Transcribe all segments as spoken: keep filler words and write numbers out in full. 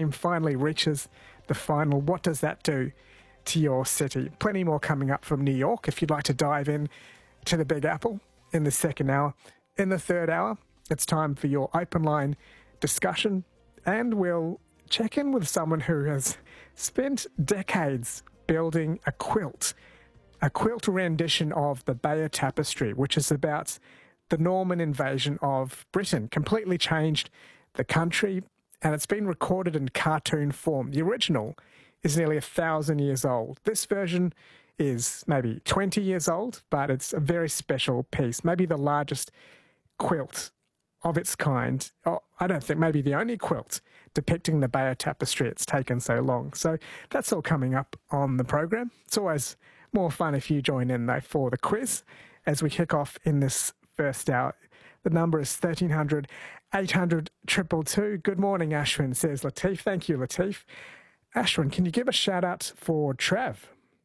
team finally reaches the final. What does that do to your city? Plenty more coming up from New York if you'd like to dive in to the Big Apple in the second hour. In the third hour, it's time for your open line discussion, and we'll check in with someone who has spent decades building a quilt, a quilt rendition of the Bayeux Tapestry, which is about the Norman invasion of Britain, completely changed the country, and it's been recorded in cartoon form. The original is nearly a thousand years old. This version is maybe twenty years old, but it's a very special piece, maybe the largest quilt of its kind. Oh, I don't think maybe the only quilt depicting the Bayeux Tapestry. It's taken so long. So that's all coming up on the program. It's always more fun if you join in, though, for the quiz as we kick off in this first hour. The number is thirteen hundred, eight hundred, two two two. Good morning, Ashwin, says Latif. Thank you, Latif. Ashwin, can you give a shout out for Trav,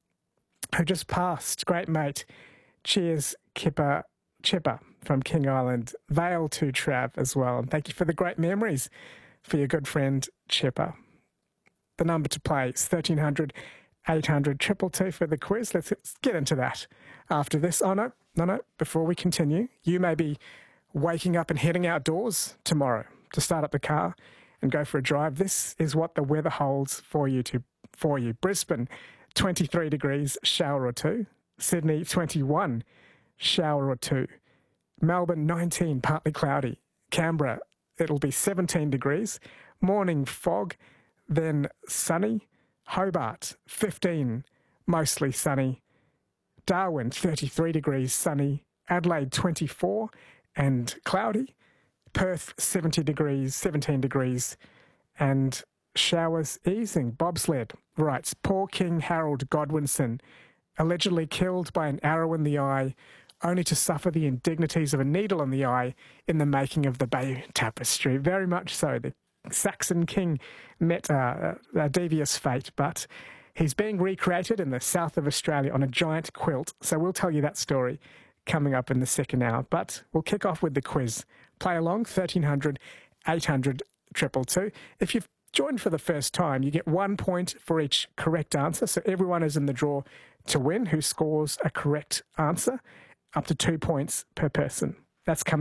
who just passed? Great mate. Cheers, Kipper Chipper from King Island. Vale to Trav as well. And thank you for the great memories for your good friend Chipper. The number to play is thirteen hundred, eight hundred, two two two for the quiz. Let's, let's get into that after this. Oh, no, no, no. Before we continue, you may be waking up and heading outdoors tomorrow to start up the car and go for a drive. This is what the weather holds for you. To for you. Brisbane, twenty-three degrees, shower or two. Sydney, twenty-one, shower or two. Melbourne, nineteen, partly cloudy. Canberra, it'll be seventeen degrees. Morning fog, then sunny. Hobart, fifteen, mostly sunny. Darwin, thirty-three degrees, sunny. Adelaide, twenty-four and cloudy. Perth, seventy degrees, seventeen degrees, and showers easing. Bobsled writes, poor King Harold Godwinson, allegedly killed by an arrow in the eye, only to suffer the indignities of a needle in the eye in the making of the Bayeux Tapestry. Very much so. The Saxon king met uh, a devious fate, but he's being recreated in the south of Australia on a giant quilt. So we'll tell you that story coming up in the second hour. But we'll kick off with the quiz. Play along, thirteen hundred, eight hundred, two two two. If you've joined for the first time, you get one point for each correct answer. So everyone is in the draw to win who scores a correct answer, up to two points per person. That's coming